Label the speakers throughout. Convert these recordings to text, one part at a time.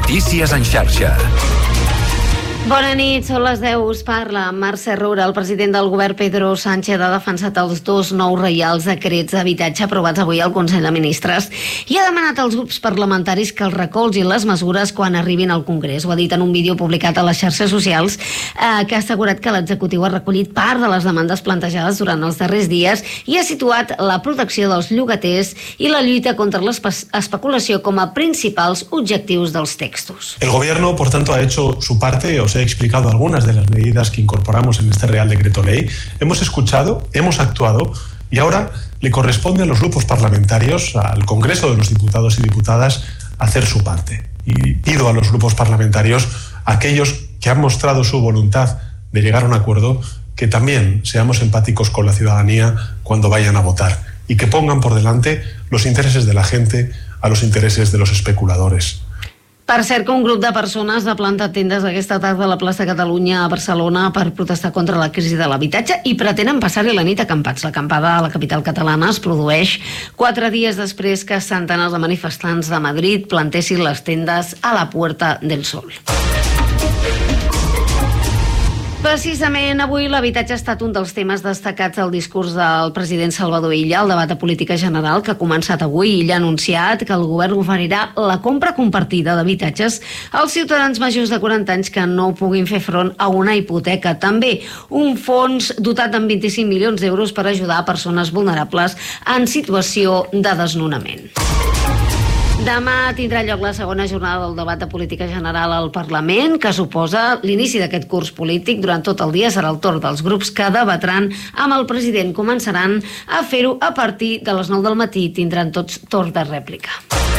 Speaker 1: Notícies en xarxa.
Speaker 2: Bona nit, són les 10, us parla Mercè Roura. El president del govern, Pedro Sánchez, ha defensat els 2 nous reials decrets d'habitatge aprovats avui al Consell de Ministres i ha demanat als grups parlamentaris que els recolzin les mesures quan arribin al Congrés. Ho ha dit en un vídeo publicat a les xarxes socials que ha assegurat que l'executiu ha recollit part de les demandes plantejades durant els darrers dies i ha situat la protecció dels llogaters i la lluita contra l'especulació com a principals objectius dels textos.
Speaker 3: El gobierno, por tanto, ha hecho su parte. Os he explicado algunas de las medidas que incorporamos en este Real Decreto Ley. Hemos escuchado, hemos actuado y ahora le corresponde a los grupos parlamentarios, al Congreso de los Diputados y Diputadas, hacer su parte. Y pido a los grupos parlamentarios, a aquellos que han mostrado su voluntad de llegar a un acuerdo, que también seamos empáticos con la ciudadanía cuando vayan a votar y que pongan por delante los intereses de la gente a los intereses de los especuladores.
Speaker 2: Per cert, que un grup de persones ha plantat tendes aquesta tarda a la plaça Catalunya a Barcelona per protestar contra la crisi de l'habitatge i pretenen passar-hi la nit acampats. L'acampada a la capital catalana es produeix 4 dies després que centenars de manifestants de Madrid plantessin les tendes a la Puerta del Sol. Precisament avui l'habitatge ha estat un dels temes destacats del discurs del president Salvador Illa al debat de política general que ha començat avui. Illa ha anunciat que el govern oferirà la compra compartida d'habitatges als ciutadans majors de 40 anys que no puguin fer front a una hipoteca. També un fons dotat amb 25 milions d'euros per ajudar a persones vulnerables en situació de desnonament. Demà tindrà lloc la segona jornada del debat de política general al Parlament, que suposa l'inici d'aquest curs polític. Durant tot el dia serà el torn dels grups que debatran amb el president. Començaran a fer-ho a partir de les 9 del matí. Tindran tots torn de rèplica.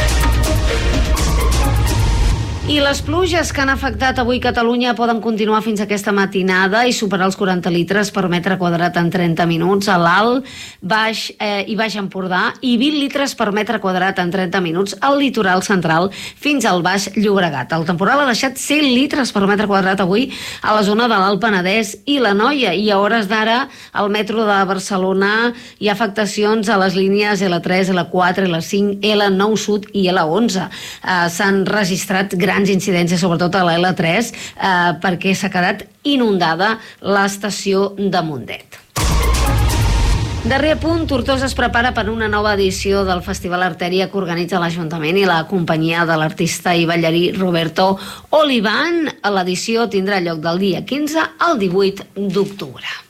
Speaker 2: I les pluges que han afectat avui Catalunya poden continuar fins aquesta matinada i superar els 40 litres per metre quadrat en 30 minuts a l'Alt, Baix i Baix Empordà i 20 litres per metre quadrat en 30 minuts al litoral central fins al Baix Llobregat. El temporal ha deixat 100 litres per metre quadrat avui a la zona de l'Alt Penedès i l'Anoia, i a hores d'ara al metro de Barcelona hi ha afectacions a les línies L3, L4, L5, L9 Sud i L11. S'han registrat grans incidències, sobretot a la L3, perquè s'ha quedat inundada l'estació de Mundet. Darrer punt, Tortosa es prepara per una nova edició del Festival Artèria que organitza l'Ajuntament i la companyia de l'artista i ballarí Roberto Olivan. L'edició tindrà lloc del dia 15 al 18 d'octubre.